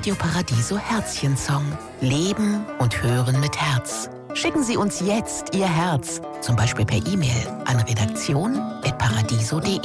Radio Paradiso Herzchen-Song. Leben und hören mit Herz. Schicken Sie uns jetzt Ihr Herz, zum Beispiel per E-Mail an redaktion@paradiso.de.